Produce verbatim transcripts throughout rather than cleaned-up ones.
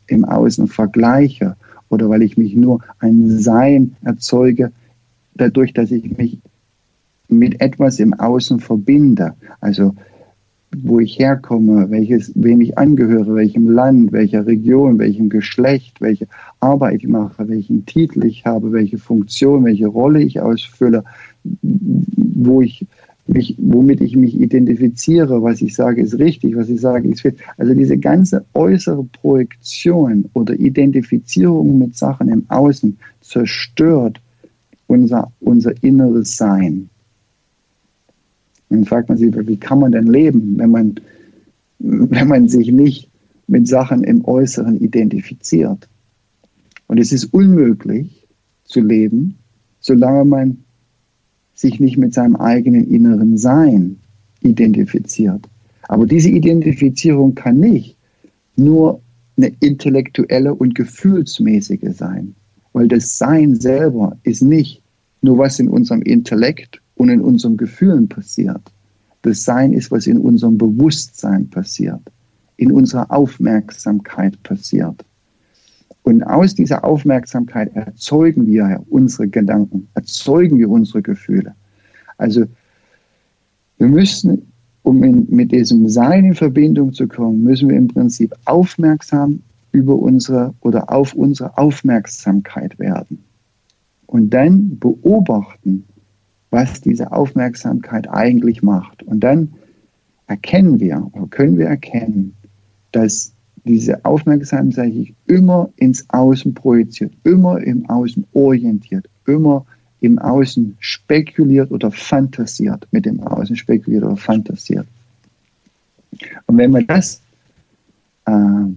im Außen vergleiche oder weil ich mich nur ein Sein erzeuge, dadurch, dass ich mich mit etwas im Außen verbinde. Also wo ich herkomme, welches, wem ich angehöre, welchem Land, welcher Region, welchem Geschlecht, welche Arbeit ich mache, welchen Titel ich habe, welche Funktion, welche Rolle ich ausfülle, wo ich mich, womit ich mich identifiziere, was ich sage ist richtig, was ich sage ist falsch. Also diese ganze äußere Projektion oder Identifizierung mit Sachen im Außen zerstört unser, unser inneres Sein. Dann fragt man sich, wie kann man denn leben, wenn man, wenn man sich nicht mit Sachen im Äußeren identifiziert? Und es ist unmöglich zu leben, solange man sich nicht mit seinem eigenen inneren Sein identifiziert. Aber diese Identifizierung kann nicht nur eine intellektuelle und gefühlsmäßige sein, weil das Sein selber ist nicht nur was in unserem Intellekt und in unseren Gefühlen passiert. Das Sein ist, was in unserem Bewusstsein passiert, in unserer Aufmerksamkeit passiert. Und aus dieser Aufmerksamkeit erzeugen wir unsere Gedanken, erzeugen wir unsere Gefühle. Also wir müssen, um in, mit diesem Sein in Verbindung zu kommen, müssen wir im Prinzip aufmerksam über unsere oder auf unsere Aufmerksamkeit werden. Und dann beobachten, was diese Aufmerksamkeit eigentlich macht. Und dann erkennen wir, oder können wir erkennen, dass diese Aufmerksamkeit sich immer ins Außen projiziert, immer im Außen orientiert, immer im Außen spekuliert oder fantasiert, mit dem Außen spekuliert oder fantasiert. Und wenn wir das äh,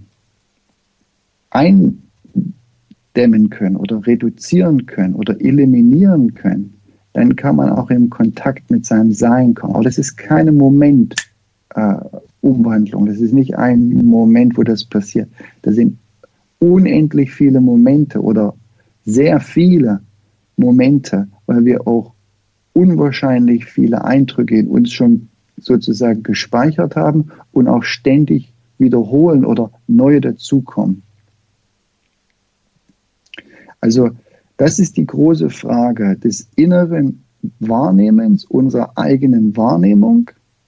eindämmen können oder reduzieren können oder eliminieren können, dann kann man auch in Kontakt mit seinem Sein kommen. Aber das ist keine Momentumwandlung. Äh, das ist nicht ein Moment, wo das passiert. Das sind unendlich viele Momente oder sehr viele Momente, weil wir auch unwahrscheinlich viele Eindrücke in uns schon sozusagen gespeichert haben und auch ständig wiederholen oder neue dazukommen. Also das ist die große Frage des inneren Wahrnehmens, unserer eigenen Wahrnehmung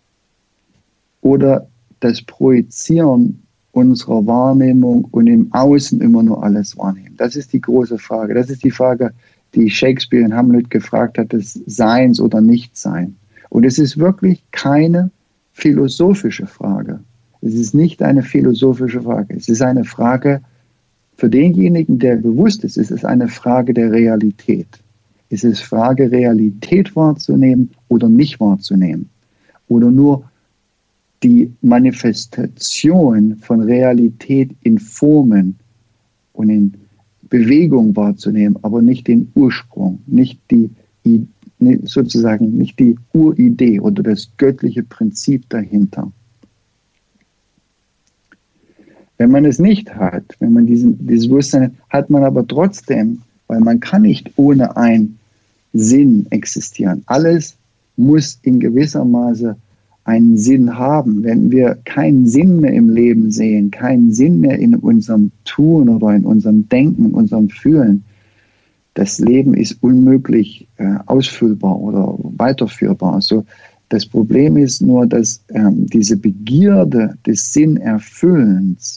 oder das Projizieren unserer Wahrnehmung und im Außen immer nur alles wahrnehmen. Das ist die große Frage. Das ist die Frage, die Shakespeare in Hamlet gefragt hat, des Seins oder Nichtsein. Und es ist wirklich keine philosophische Frage. Es ist nicht eine philosophische Frage. Es ist eine Frage, für denjenigen, der bewusst ist, ist es eine Frage der Realität. Es ist Frage, Realität wahrzunehmen oder nicht wahrzunehmen. Oder nur die Manifestation von Realität in Formen und in Bewegung wahrzunehmen, aber nicht den Ursprung, nicht die, sozusagen nicht die Uridee oder das göttliche Prinzip dahinter. Wenn man es nicht hat, wenn man diesen, dieses Bewusstsein hat, hat man aber trotzdem, weil man kann nicht ohne einen Sinn existieren. Alles muss in gewisser Maße einen Sinn haben. Wenn wir keinen Sinn mehr im Leben sehen, keinen Sinn mehr in unserem Tun oder in unserem Denken, in unserem Fühlen, das Leben ist unmöglich äh, ausfüllbar oder weiterführbar. Also das Problem ist nur, dass ähm, diese Begierde des Sinnerfüllens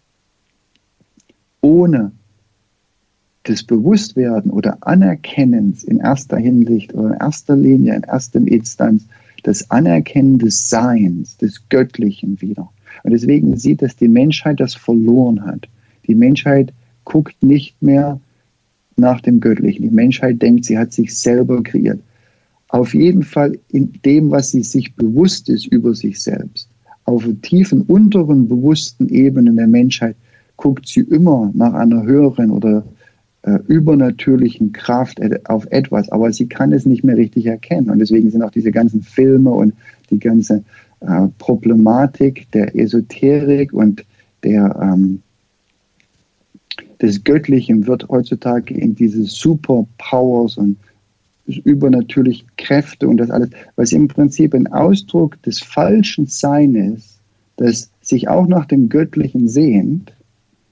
ohne das Bewusstwerden oder Anerkennens in erster Hinsicht oder in erster Linie, in erster Instanz, das Anerkennen des Seins, des Göttlichen wieder. Und deswegen sieht, dass die Menschheit das verloren hat. Die Menschheit guckt nicht mehr nach dem Göttlichen. Die Menschheit denkt, sie hat sich selber kreiert. Auf jeden Fall in dem, was sie sich bewusst ist über sich selbst. Auf tiefen, unteren, bewussten Ebenen der Menschheit guckt sie immer nach einer höheren oder äh, übernatürlichen Kraft auf etwas, aber sie kann es nicht mehr richtig erkennen. Und deswegen sind auch diese ganzen Filme und die ganze äh, Problematik der Esoterik und der, ähm, des Göttlichen wird heutzutage in diese Superpowers und übernatürliche Kräfte und das alles, was im Prinzip ein Ausdruck des falschen Seins ist, das sich auch nach dem Göttlichen sehnt,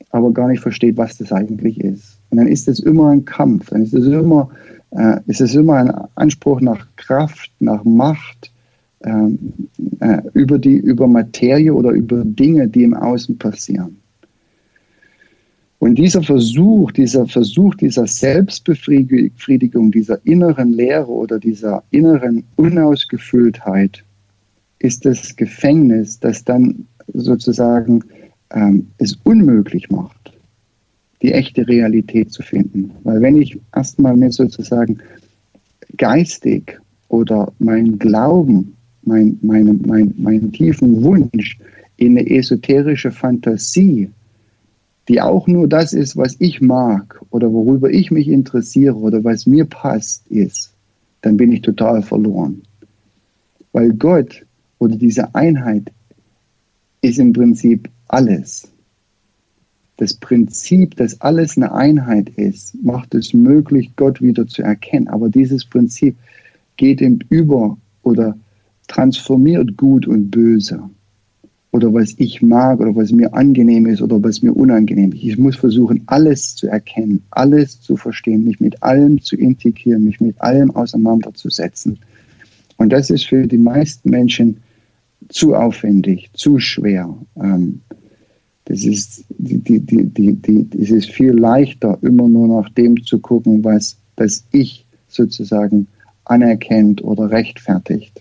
aber gar nicht versteht, was das eigentlich ist. Und dann ist es immer ein Kampf, dann ist es immer, äh, ist es immer ein Anspruch nach Kraft, nach Macht, äh, äh, über die, über Materie oder über Dinge, die im Außen passieren. Und dieser Versuch, dieser Versuch dieser Selbstbefriedigung, dieser inneren Leere oder dieser inneren Unausgefülltheit ist das Gefängnis, das dann sozusagen ähm, es unmöglich macht, die echte Realität zu finden. Weil wenn ich erstmal mir sozusagen geistig oder meinen Glauben, mein, meine, mein, meinen tiefen Wunsch in eine esoterische Fantasie, die auch nur das ist, was ich mag oder worüber ich mich interessiere oder was mir passt, ist, dann bin ich total verloren. Weil Gott oder diese Einheit ist im Prinzip alles. Das Prinzip, dass alles eine Einheit ist, macht es möglich, Gott wieder zu erkennen. Aber dieses Prinzip geht eben über oder transformiert Gut und Böse. Oder was ich mag oder was mir angenehm ist oder was mir unangenehm ist. Ich muss versuchen, alles zu erkennen, alles zu verstehen, mich mit allem zu integrieren, mich mit allem auseinanderzusetzen. Und das ist für die meisten Menschen zu aufwendig, zu schwer. Das ist, die, die, die, die, es ist viel leichter, immer nur nach dem zu gucken, was das Ich sozusagen anerkennt oder rechtfertigt.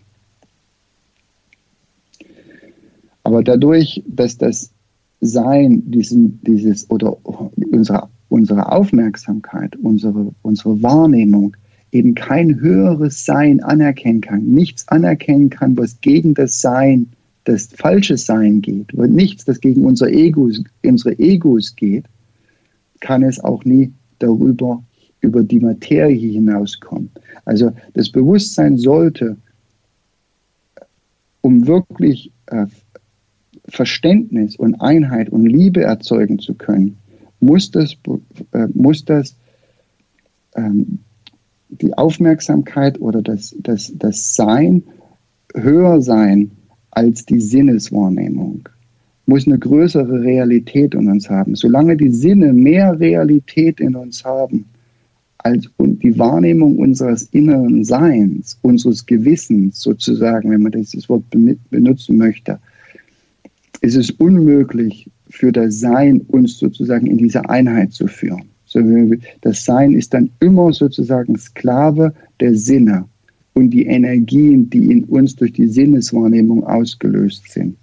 Aber dadurch, dass das Sein, diesen, dieses oder unsere, unsere Aufmerksamkeit, unsere, unsere Wahrnehmung eben kein höheres Sein anerkennen kann, nichts anerkennen kann, was gegen das Sein, das falsche Sein geht, und nichts, das gegen unser Ego, unsere Egos geht, kann es auch nie darüber, über die Materie hinauskommen. Also das Bewusstsein sollte, um wirklich äh, Verständnis und Einheit und Liebe erzeugen zu können, muss das, äh, muss das ähm, die Aufmerksamkeit oder das, das, das Sein höher sein als die Sinneswahrnehmung. Muss eine größere Realität in uns haben. Solange die Sinne mehr Realität in uns haben als und die Wahrnehmung unseres inneren Seins, unseres Gewissens sozusagen, wenn man dieses Wort benutzen möchte, ist es unmöglich für das Sein, uns sozusagen in diese Einheit zu führen. Das Sein ist dann immer sozusagen Sklave der Sinne und die Energien, die in uns durch die Sinneswahrnehmung ausgelöst sind.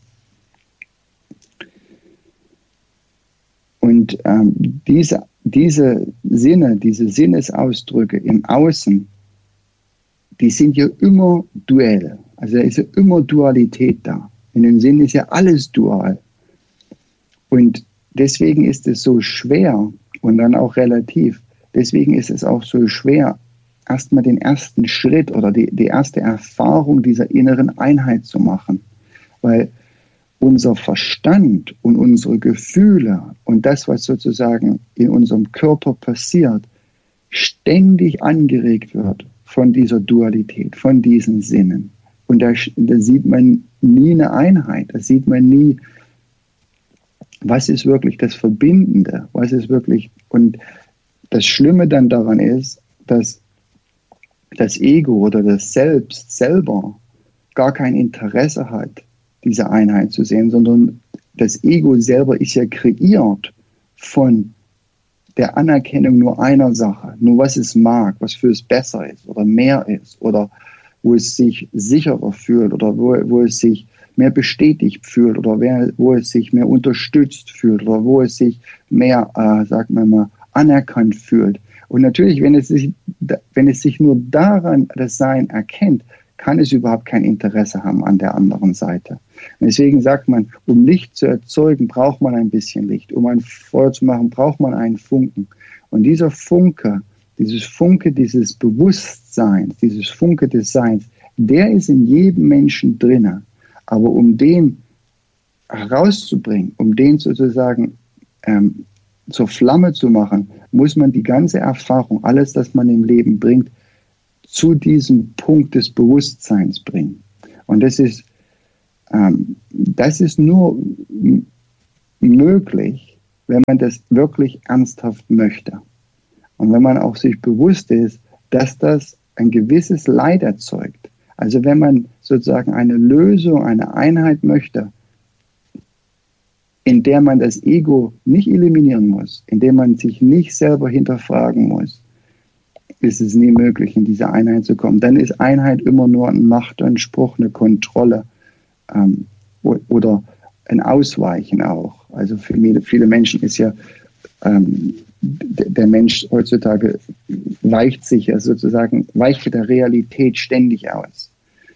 Und ähm, diese, diese Sinne, diese Sinnesausdrücke im Außen, die sind ja immer duell. Also da ist ja immer Dualität da. In dem Sinn ist ja alles dual. Und deswegen ist es so schwer und dann auch relativ. Deswegen ist es auch so schwer, erstmal den ersten Schritt oder die, die erste Erfahrung dieser inneren Einheit zu machen. Weil unser Verstand und unsere Gefühle und das, was sozusagen in unserem Körper passiert, ständig angeregt wird von dieser Dualität, von diesen Sinnen. Und da, da sieht man nie eine Einheit, da sieht man nie, was ist wirklich das Verbindende, was ist wirklich, und das Schlimme dann daran ist, dass das Ego oder das Selbst selber gar kein Interesse hat, diese Einheit zu sehen, sondern das Ego selber ist ja kreiert von der Anerkennung nur einer Sache, nur was es mag, was für es besser ist oder mehr ist oder wo es sich sicherer fühlt oder wo, wo es sich mehr bestätigt fühlt oder wer, wo es sich mehr unterstützt fühlt oder wo es sich mehr, äh, sagen wir mal, anerkannt fühlt. Und natürlich, wenn es sich, wenn es sich nur daran das Sein erkennt, kann es überhaupt kein Interesse haben an der anderen Seite. Und deswegen sagt man, um Licht zu erzeugen, braucht man ein bisschen Licht. Um ein Feuer zu machen, braucht man einen Funken. Und dieser Funke, dieses Funke dieses Bewusstseins, dieses Funke des Seins, der ist in jedem Menschen drinne. Aber um den herauszubringen, um den sozusagen ähm, zur Flamme zu machen, muss man die ganze Erfahrung, alles, das man im Leben bringt, zu diesem Punkt des Bewusstseins bringen. Und das ist, ähm, das ist nur m- möglich, wenn man das wirklich ernsthaft möchte. Und wenn man auch sich bewusst ist, dass das ein gewisses Leid erzeugt. Also wenn man sozusagen eine Lösung, eine Einheit möchte, in der man das Ego nicht eliminieren muss, in der man sich nicht selber hinterfragen muss, ist es nie möglich, in diese Einheit zu kommen. Dann ist Einheit immer nur ein Machtanspruch, eine Kontrolle ähm, oder ein Ausweichen auch. Also für viele Menschen ist ja ähm, der Mensch heutzutage weicht sich ja sozusagen, weicht der Realität ständig aus.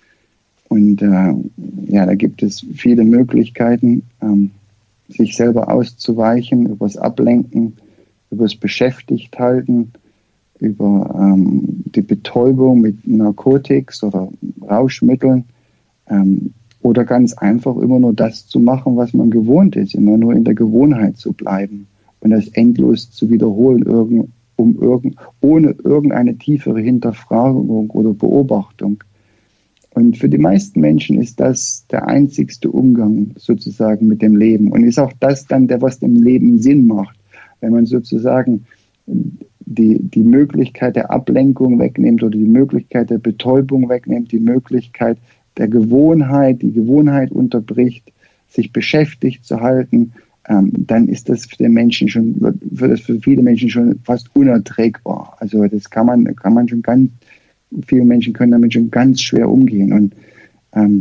Und äh, ja, da gibt es viele Möglichkeiten, ähm, sich selber auszuweichen, übers Ablenken, übers Beschäftigthalten, über ähm, die Betäubung mit Narkotics oder Rauschmitteln ähm, oder ganz einfach immer nur das zu machen, was man gewohnt ist, immer nur in der Gewohnheit zu bleiben und das endlos zu wiederholen, irgend, um irgend, ohne irgendeine tiefere Hinterfragung oder Beobachtung. Und für die meisten Menschen ist das der einzigste Umgang sozusagen mit dem Leben und ist auch das dann, der was dem Leben Sinn macht, wenn man sozusagen die, die Möglichkeit der Ablenkung wegnimmt oder die Möglichkeit der Betäubung wegnimmt, die Möglichkeit der Gewohnheit, die Gewohnheit unterbricht, sich beschäftigt zu halten, ähm, dann ist das für den Menschen schon, wird das für viele Menschen schon fast unerträgbar. Also das kann man, kann man schon ganz, viele Menschen können damit schon ganz schwer umgehen. Und ähm,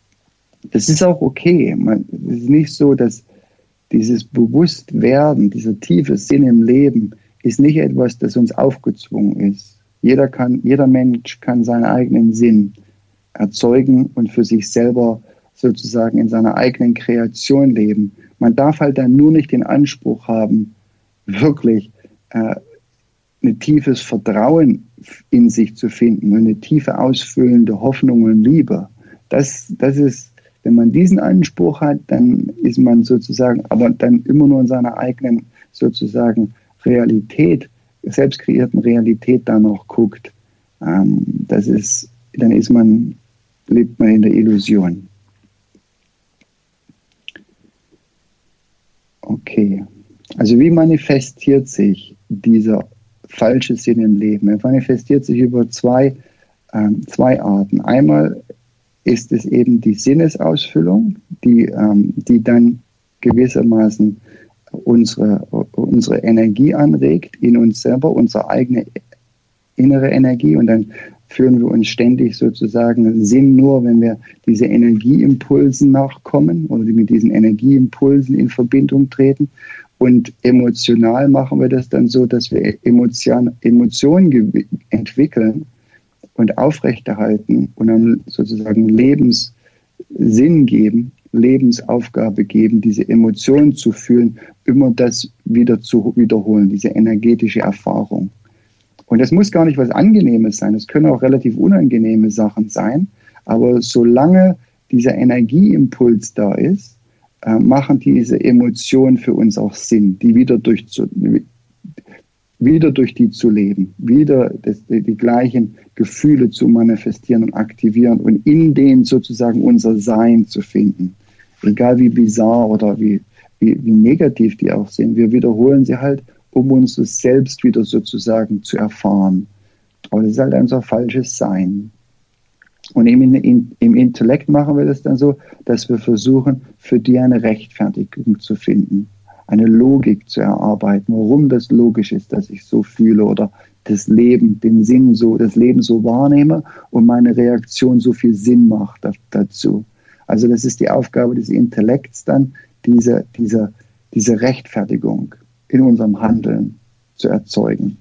das ist auch okay. Es ist nicht so, dass dieses Bewusstwerden, dieser tiefe Sinn im Leben, ist nicht etwas, das uns aufgezwungen ist. Jeder kann, jeder Mensch kann seinen eigenen Sinn erzeugen und für sich selber sozusagen in seiner eigenen Kreation leben. Man darf halt dann nur nicht den Anspruch haben, wirklich äh, ein tiefes Vertrauen in sich zu finden und eine tiefe ausfüllende Hoffnung und Liebe. Das, das ist, wenn man diesen Anspruch hat, dann ist man sozusagen, aber dann immer nur in seiner eigenen sozusagen Realität, selbst kreierten Realität da noch guckt. Ähm, das ist, dann ist man, lebt man in der Illusion. Okay. Also wie manifestiert sich dieser falsche Sinn im Leben? Er manifestiert sich über zwei, ähm, zwei Arten. Einmal ist es eben die Sinnesausfüllung, die, ähm, die dann gewissermaßen unsere, unsere Energie anregt in uns selber, unsere eigene innere Energie, und dann führen wir uns ständig sozusagen Sinn nur, wenn wir diese Energieimpulsen nachkommen oder mit diesen Energieimpulsen in Verbindung treten. Und emotional machen wir das dann so, dass wir Emotion, Emotionen entwickeln und aufrechterhalten und dann sozusagen Lebenssinn geben, Lebensaufgabe geben, diese Emotionen zu fühlen, immer das wieder zu wiederholen, diese energetische Erfahrung. Und das muss gar nicht was Angenehmes sein, es können auch relativ unangenehme Sachen sein, aber solange dieser Energieimpuls da ist, äh, machen diese Emotionen für uns auch Sinn, die wieder durch, zu, wieder durch die zu leben, wieder das, die, die gleichen Gefühle zu manifestieren und aktivieren und in denen sozusagen unser Sein zu finden. Egal wie bizarr oder wie, wie, wie negativ die auch sind, wir wiederholen sie halt, um uns das selbst wieder sozusagen zu erfahren. Aber das ist halt unser falsches Sein. Und im, in, im Intellekt machen wir das dann so, dass wir versuchen, für die eine Rechtfertigung zu finden, eine Logik zu erarbeiten, warum das logisch ist, dass ich so fühle oder das Leben, den Sinn so, das Leben so wahrnehme und meine Reaktion so viel Sinn macht dazu. Also das ist die Aufgabe des Intellekts dann, diese, diese, diese Rechtfertigung in unserem Handeln zu erzeugen.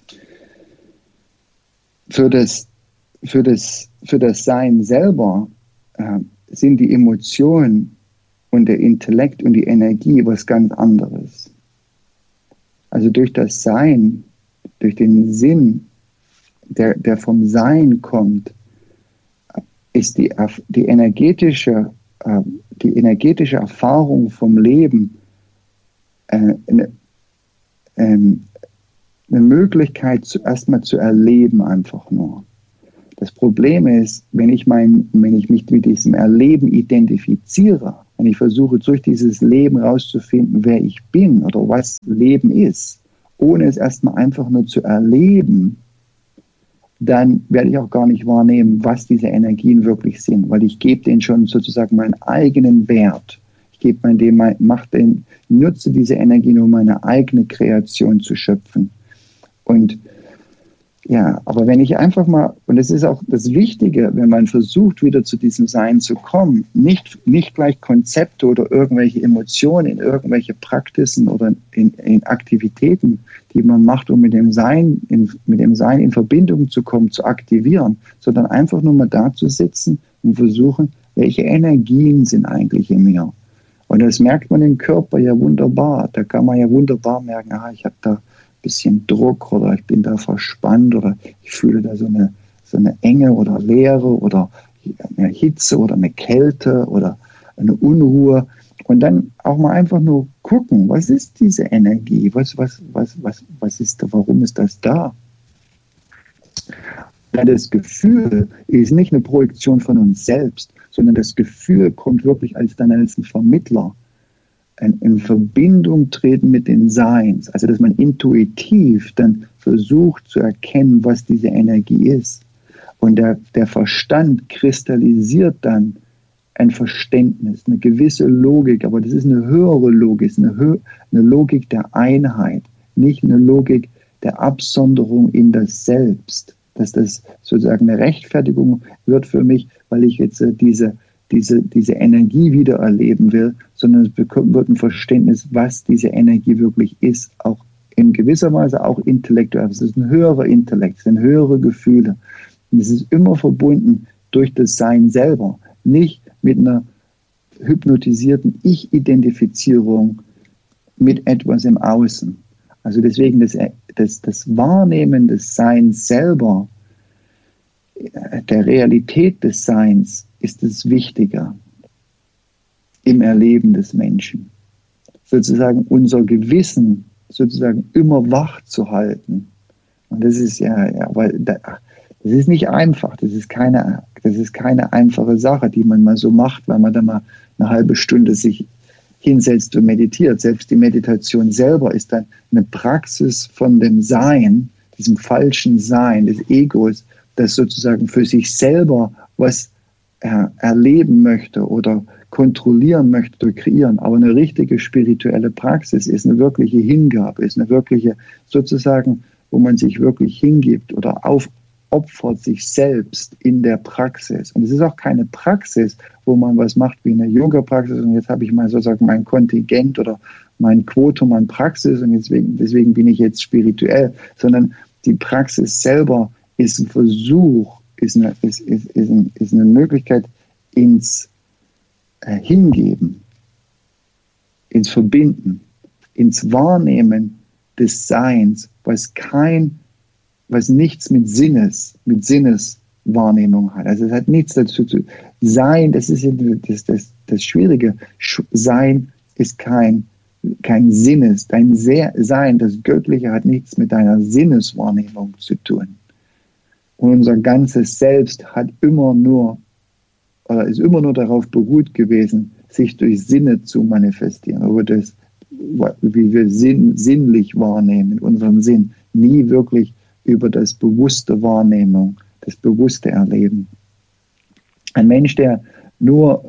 Für das, für das, für das Sein selber äh, sind die Emotionen und der Intellekt und die Energie was ganz anderes. Also durch das Sein, durch den Sinn, der, der vom Sein kommt, ist die, die, energetische, äh, die energetische Erfahrung vom Leben äh, eine, ähm, eine Möglichkeit, zu, erstmal zu erleben einfach nur. Das Problem ist, wenn ich, mein, wenn ich mich mit diesem Erleben identifiziere, wenn ich versuche, durch dieses Leben rauszufinden, wer ich bin oder was Leben ist, ohne es erstmal einfach nur zu erleben, dann werde ich auch gar nicht wahrnehmen, was diese Energien wirklich sind, weil ich gebe denen schon sozusagen meinen eigenen Wert. Ich gebe mein dem, mach den, nutze diese Energie, um meine eigene Kreation zu schöpfen. Und ja, aber wenn ich einfach mal, und das ist auch das Wichtige, wenn man versucht, wieder zu diesem Sein zu kommen, nicht, nicht gleich Konzepte oder irgendwelche Emotionen in irgendwelche Praktiken oder in, in Aktivitäten, die man macht, um mit dem Sein in, mit dem Sein in Verbindung zu kommen, zu aktivieren, sondern einfach nur mal da zu sitzen und versuchen, welche Energien sind eigentlich in mir. Und das merkt man im Körper ja wunderbar. Da kann man ja wunderbar merken, aha, ich habe da bisschen Druck oder ich bin da verspannt oder ich fühle da so eine, so eine Enge oder Leere oder eine Hitze oder eine Kälte oder eine Unruhe. Und dann auch mal einfach nur gucken, was ist diese Energie? Was, was, was, was, was ist da, warum ist das da? Weil das Gefühl ist nicht eine Projektion von uns selbst, sondern das Gefühl kommt wirklich als dann als ein Vermittler. In Verbindung treten mit den Seins, also dass man intuitiv dann versucht zu erkennen, was diese Energie ist. Und der, der Verstand kristallisiert dann ein Verständnis, eine gewisse Logik, aber das ist eine höhere Logik, eine, Hö- eine Logik der Einheit, nicht eine Logik der Absonderung in das Selbst. Dass das sozusagen eine Rechtfertigung wird für mich, weil ich jetzt äh, diese Diese, diese Energie wieder erleben will, sondern es bekommt, wird ein Verständnis, was diese Energie wirklich ist, auch in gewisser Weise auch intellektuell. Es ist ein höherer Intellekt, es sind höhere Gefühle. Und es ist immer verbunden durch das Sein selber, nicht mit einer hypnotisierten Ich-Identifizierung mit etwas im Außen. Also deswegen das, das, das Wahrnehmen des Seins selber, der Realität des Seins, ist es wichtiger im Erleben des Menschen. Sozusagen unser Gewissen sozusagen immer wach zu halten. Und das ist ja, ja weil das ist nicht einfach, das ist keine, das ist keine einfache Sache, die man mal so macht, weil man dann mal eine halbe Stunde sich hinsetzt und meditiert. Selbst die Meditation selber ist dann eine Praxis von dem Sein, diesem falschen Sein, des Egos, das sozusagen für sich selber was er erleben möchte oder kontrollieren möchte oder kreieren. Aber eine richtige spirituelle Praxis ist eine wirkliche Hingabe, ist eine wirkliche sozusagen, wo man sich wirklich hingibt oder aufopfert sich selbst in der Praxis. Und es ist auch keine Praxis, wo man was macht wie eine Yoga-Praxis und jetzt habe ich mal sozusagen mein Kontingent oder mein Quotum an Praxis und deswegen, deswegen bin ich jetzt spirituell, sondern die Praxis selber ist ein Versuch, ist eine, ist, ist, ist, ein, ist eine Möglichkeit ins äh, Hingeben, ins Verbinden, ins Wahrnehmen des Seins, was kein, was nichts mit Sinnes, mit Sinneswahrnehmung hat. Also es hat nichts dazu zu sein, das ist das, das, das Schwierige. Sein ist kein, kein Sinnes, dein Sein, das Göttliche hat nichts mit deiner Sinneswahrnehmung zu tun. Und unser ganzes Selbst hat immer nur, oder ist immer nur darauf beruht gewesen, sich durch Sinne zu manifestieren. Aber das, wie wir sinn, sinnlich wahrnehmen, in unserem Sinn, nie wirklich über das bewusste Wahrnehmung, das bewusste Erleben. Ein Mensch, der nur,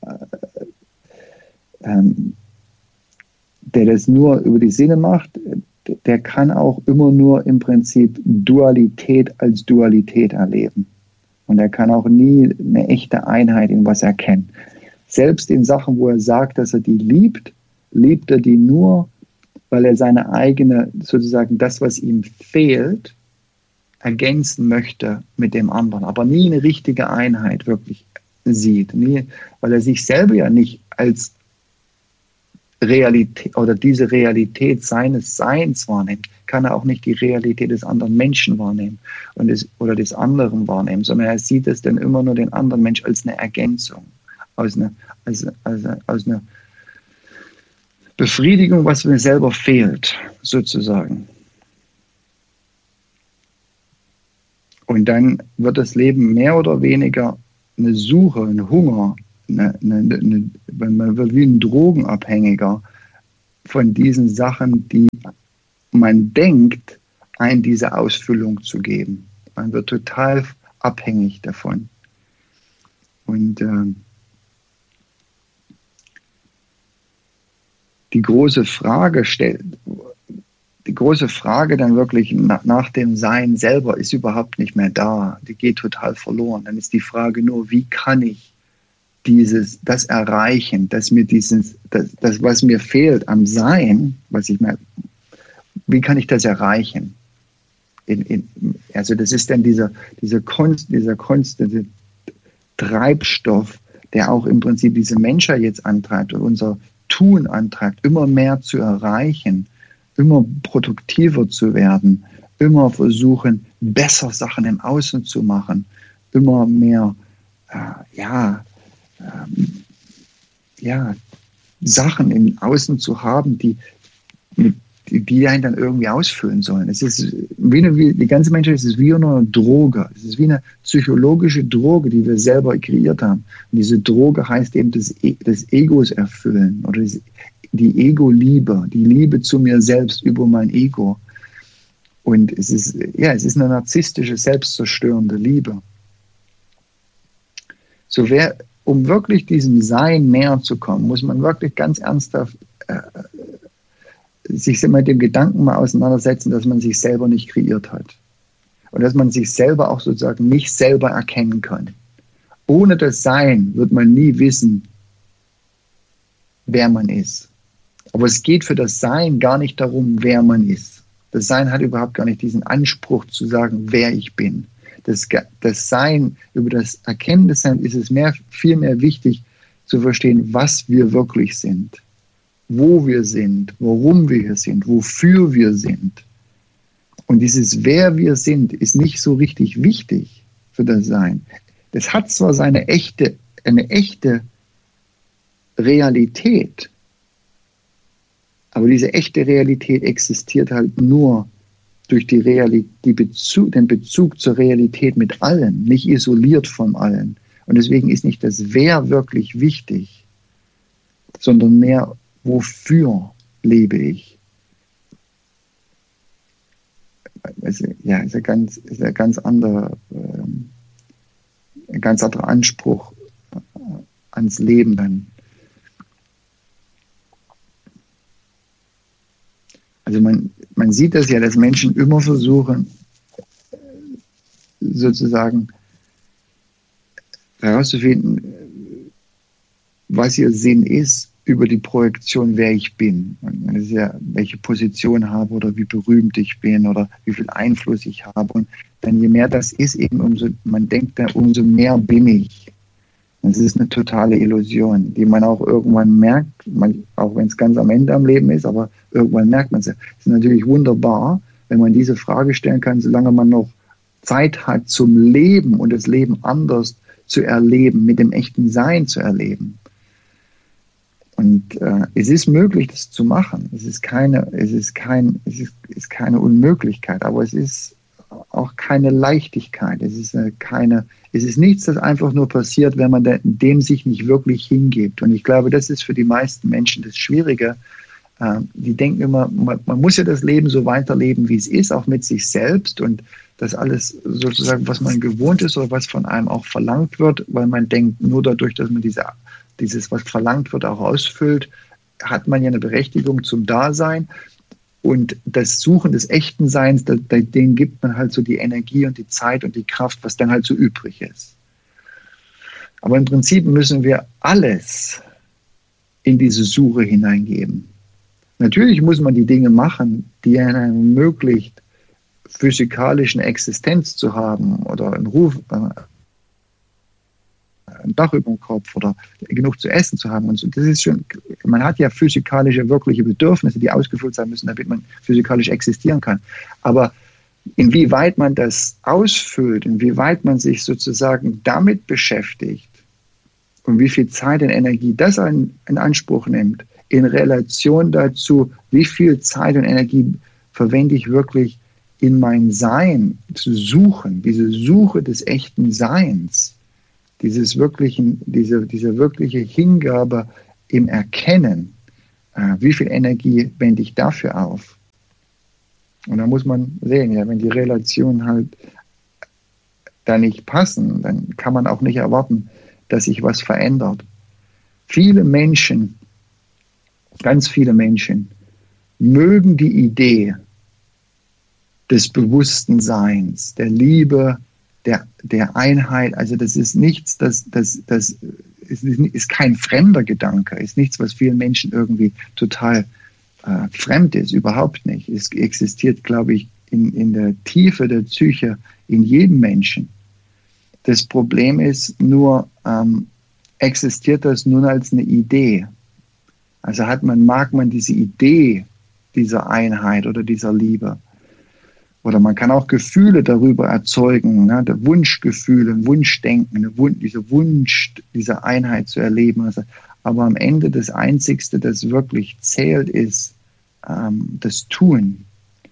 äh, ähm, der das nur über die Sinne macht, der kann auch immer nur im Prinzip Dualität als Dualität erleben. Und er kann auch nie eine echte Einheit in was erkennen. Selbst in Sachen, wo er sagt, dass er die liebt, liebt er die nur, weil er seine eigene, sozusagen das, was ihm fehlt, ergänzen möchte mit dem anderen. Aber nie eine richtige Einheit wirklich sieht. Nie, weil er sich selber ja nicht als Realität oder diese Realität seines Seins wahrnimmt, kann er auch nicht die Realität des anderen Menschen wahrnehmen und des, oder des anderen wahrnehmen, sondern er sieht es dann immer nur den anderen Mensch als eine Ergänzung, als eine, als, als, als eine Befriedigung, was mir selber fehlt, sozusagen. Und dann wird das Leben mehr oder weniger eine Suche, ein Hunger eine, eine, eine, man wird wie ein Drogenabhängiger von diesen Sachen, die man denkt, einen diese Ausfüllung zu geben. Man wird total abhängig davon. Und äh, die große Frage stellt, die große Frage dann wirklich nach, nach dem Sein selber ist überhaupt nicht mehr da. Die geht total verloren. Dann ist die Frage nur, wie kann ich dieses, das erreichen, dass mir dieses, das, das, was mir fehlt am Sein, was ich mir, wie kann ich das erreichen? In, in, also das ist dann dieser, dieser, Konst, dieser konstante Treibstoff, der auch im Prinzip diese Menschheit jetzt antreibt und unser Tun antreibt, immer mehr zu erreichen, immer produktiver zu werden, immer versuchen, besser Sachen im Außen zu machen, immer mehr, äh, ja, äh, ja, Sachen im Außen zu haben, die, die, die einen dann irgendwie ausfüllen sollen. Es ist wie eine, wie, die ganze Menschheit ist wie eine Droge. Es ist wie eine psychologische Droge, die wir selber kreiert haben. Und diese Droge heißt eben das, das Egos erfüllen oder das, die Ego-Liebe, die Liebe zu mir selbst über mein Ego. Und es ist, ja, es ist eine narzisstische, selbstzerstörende Liebe. So wer, um wirklich diesem Sein näher zu kommen, muss man wirklich ganz ernsthaft äh, sich mit dem Gedanken mal auseinandersetzen, dass man sich selber nicht kreiert hat. Und dass man sich selber auch sozusagen nicht selber erkennen kann. Ohne das Sein wird man nie wissen, wer man ist. Aber es geht für das Sein gar nicht darum, wer man ist. Das Sein hat überhaupt gar nicht diesen Anspruch zu sagen, wer ich bin. Das, das Sein, über das Erkennen des Seins ist es mehr, viel mehr wichtig zu verstehen, was wir wirklich sind, wo wir sind, warum wir hier sind, wofür wir sind. Und dieses wer wir sind, ist nicht so richtig wichtig für das Sein. Das hat zwar seine echte, eine echte Realität, aber diese echte Realität existiert halt nur durch die Realität, die Bezug, den Bezug zur Realität mit allen, nicht isoliert von allen. Und deswegen ist nicht das Wer wirklich wichtig, sondern mehr, wofür lebe ich. Es, ja, ist ein ganz, ist ein ganz anderer, ähm, ein ganz anderer Anspruch ans Leben dann. Also man, man sieht das ja, dass Menschen immer versuchen, sozusagen herauszufinden, was ihr Sinn ist über die Projektion, wer ich bin. Und das ist ja, welche Position habe oder wie berühmt ich bin oder wie viel Einfluss ich habe. Und dann je mehr das ist, eben umso, man denkt dann, umso mehr bin ich. Das ist eine totale Illusion, die man auch irgendwann merkt, man, auch wenn es ganz am Ende am Leben ist, aber irgendwann merkt man es. Es ist natürlich wunderbar, wenn man diese Frage stellen kann, solange man noch Zeit hat zum Leben und das Leben anders zu erleben, mit dem echten Sein zu erleben. Und äh, es ist möglich, das zu machen. Es ist keine, es ist kein, es ist, ist keine Unmöglichkeit, aber es ist auch keine Leichtigkeit. Es ist eine, keine, es ist nichts, das einfach nur passiert, wenn man dem sich nicht wirklich hingibt. Und ich glaube, das ist für die meisten Menschen das Schwierige. Äh, die denken immer, man, man muss ja das Leben so weiterleben, wie es ist, auch mit sich selbst. Und das alles sozusagen, was man gewohnt ist oder was von einem auch verlangt wird, weil man denkt, nur dadurch, dass man diese, dieses, was verlangt wird, auch ausfüllt, hat man ja eine Berechtigung zum Dasein. Und das Suchen des echten Seins, denen gibt man halt so die Energie und die Zeit und die Kraft, was dann halt so übrig ist. Aber im Prinzip müssen wir alles in diese Suche hineingeben. Natürlich muss man die Dinge machen, die einem ermöglicht, physikalische Existenz zu haben oder einen Ruf, äh, ein Dach über dem Kopf oder genug zu essen zu haben. Und so. Das ist schon, man hat ja physikalische, wirkliche Bedürfnisse, die ausgefüllt sein müssen, damit man physikalisch existieren kann. Aber inwieweit man das ausfüllt, inwieweit man sich sozusagen damit beschäftigt und wie viel Zeit und Energie das in, in Anspruch nimmt, in Relation dazu, wie viel Zeit und Energie verwende ich wirklich in mein Sein zu suchen, diese Suche des echten Seins, dieses wirklichen, diese, diese wirkliche Hingabe im Erkennen, äh, wie viel Energie wende ich dafür auf? Und da muss man sehen, ja, wenn die Relationen halt da nicht passen, dann kann man auch nicht erwarten, dass sich was verändert. Viele Menschen, ganz viele Menschen, mögen die Idee des bewussten Seins, der Liebe, der, der Einheit. Also das ist nichts, das, das, das ist, ist kein fremder Gedanke, ist nichts, was vielen Menschen irgendwie total äh, fremd ist, überhaupt nicht. Es existiert, glaube ich, in, in der Tiefe der Psyche in jedem Menschen. Das Problem ist nur, ähm, existiert das nun als eine Idee? Also hat man, mag man diese Idee dieser Einheit oder dieser Liebe? Oder man kann auch Gefühle darüber erzeugen, ne? Der Wunschgefühle, ein Wunschdenken, eine Wun- dieser Wunsch, diese Einheit zu erleben. Also, aber am Ende das Einzigste, das wirklich zählt, ist ähm, das Tun.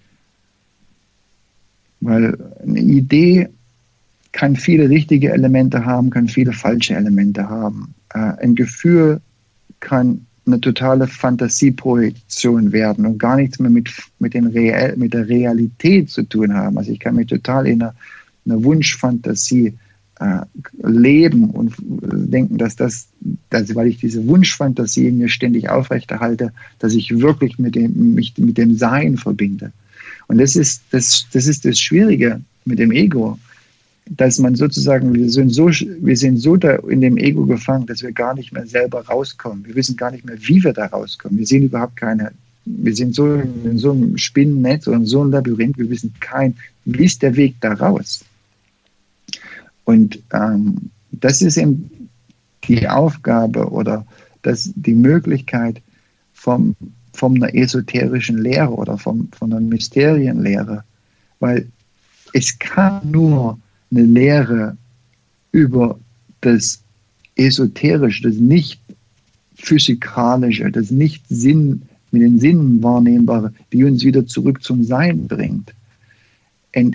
Weil eine Idee kann viele richtige Elemente haben, kann viele falsche Elemente haben. Äh, ein Gefühl kann eine totale Fantasieprojektion werden und gar nichts mehr mit, mit, den Real, mit der Realität zu tun haben. Also ich kann mich total in einer, einer Wunschfantasie äh, leben und denken, dass das, dass, weil ich diese Wunschfantasie in mir ständig aufrechterhalte, dass ich wirklich mit dem, mich mit dem Sein verbinde. Und das ist das, das ist das Schwierige mit dem Ego, dass man sozusagen, wir sind so, wir sind so da in dem Ego gefangen, dass wir gar nicht mehr selber rauskommen. Wir wissen gar nicht mehr, wie wir da rauskommen. Wir sehen überhaupt keine, wir sind so in so einem Spinnennetz oder in so einem Labyrinth, wir wissen kein, wie ist der Weg da raus? Und ähm, das ist eben die Aufgabe oder das, die Möglichkeit vom, von einer esoterischen Lehre oder vom, von einer Mysterienlehre, weil es kann nur eine Lehre über das Esoterische, das Nicht-Physikalische, das Nicht-Sinn, mit den Sinnen wahrnehmbare, die uns wieder zurück zum Sein bringt. Und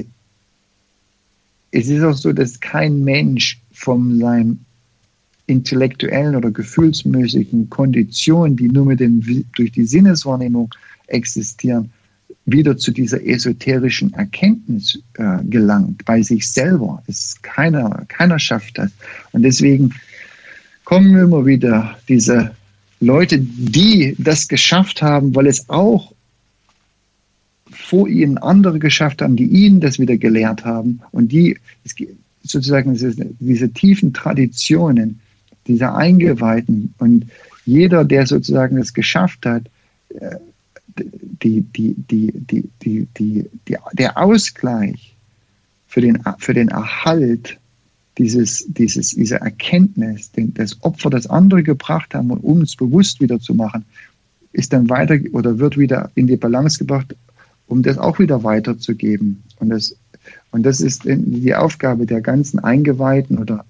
es ist auch so, dass kein Mensch von seinem intellektuellen oder gefühlsmäßigen Konditionen, die nur mit den, durch die Sinneswahrnehmung existieren, wieder zu dieser esoterischen Erkenntnis äh, gelangt, bei sich selber. Es, keiner, keiner schafft das. Und deswegen kommen immer wieder diese Leute, die das geschafft haben, weil es auch vor ihnen andere geschafft haben, die ihnen das wieder gelehrt haben. Und die es, sozusagen diese tiefen Traditionen, dieser Eingeweihten und jeder, der sozusagen es geschafft hat, äh, Die, die, die, die, die, die, die, der Ausgleich für den, für den Erhalt dieses, dieses, dieser Erkenntnis, den, das Opfer, das andere gebracht haben, um uns bewusst wieder zu machen, ist dann weiter oder wird wieder in die Balance gebracht, um das auch wieder weiterzugeben. Und das, und das ist die Aufgabe der ganzen Eingeweihten oder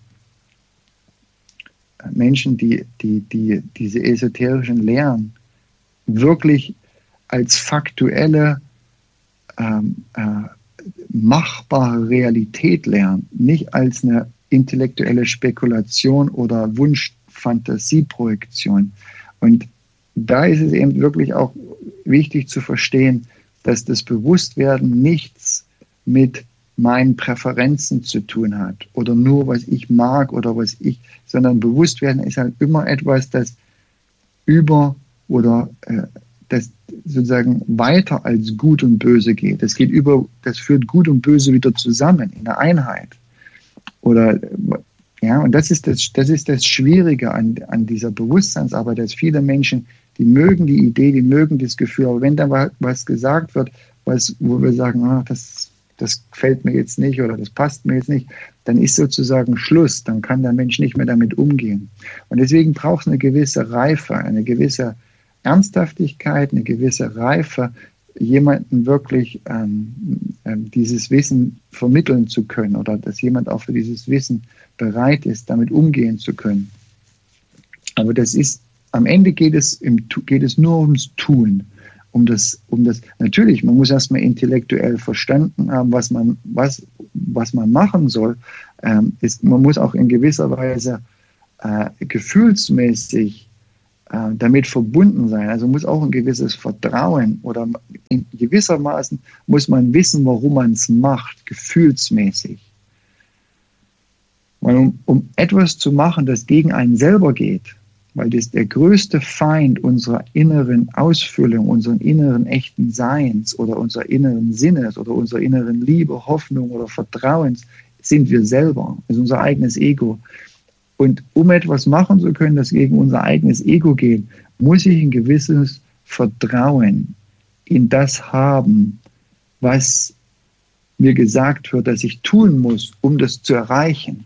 Menschen, die, die, die diese esoterischen Lehren wirklich als faktuelle, ähm, äh, machbare Realität lernen, nicht als eine intellektuelle Spekulation oder Wunsch-Fantasieprojektion. Und da ist es eben wirklich auch wichtig zu verstehen, dass das Bewusstwerden nichts mit meinen Präferenzen zu tun hat oder nur, was ich mag oder was ich, sondern Bewusstwerden ist halt immer etwas, das über oder äh, das sozusagen weiter als Gut und Böse geht. Das geht über, das führt Gut und Böse wieder zusammen in der Einheit. Oder ja, und das ist das, das ist das Schwierige an, an dieser Bewusstseinsarbeit, dass viele Menschen, die mögen die Idee, die mögen das Gefühl, aber wenn da was gesagt wird, was, wo wir sagen, ah, das, das gefällt mir jetzt nicht oder das passt mir jetzt nicht, dann ist sozusagen Schluss, dann kann der Mensch nicht mehr damit umgehen. Und deswegen braucht es eine gewisse Reife, eine gewisse Ernsthaftigkeit, eine gewisse Reife, jemandem wirklich ähm, ähm, dieses Wissen vermitteln zu können oder dass jemand auch für dieses Wissen bereit ist, damit umgehen zu können. Aber das ist, am Ende geht es, im, geht es nur ums Tun. Um das, um das, natürlich, man muss erstmal intellektuell verstanden haben, was man, was, was man machen soll, ähm, ist, man muss auch in gewisser Weise äh, gefühlsmäßig äh, damit verbunden sein. Also muss auch ein gewisses Vertrauen oder in gewissermaßen muss man wissen, warum man es macht, gefühlsmäßig. Weil um, um etwas zu machen, das gegen einen selber geht, weil das der größte Feind unserer inneren Ausfüllung, unseren inneren echten Seins oder unserer inneren Sinnes oder unserer inneren Liebe, Hoffnung oder Vertrauens sind wir selber, ist unser eigenes Ego. Und um etwas machen zu können, das gegen unser eigenes Ego geht, muss ich ein gewisses Vertrauen in das haben, was mir gesagt wird, dass ich tun muss, um das zu erreichen.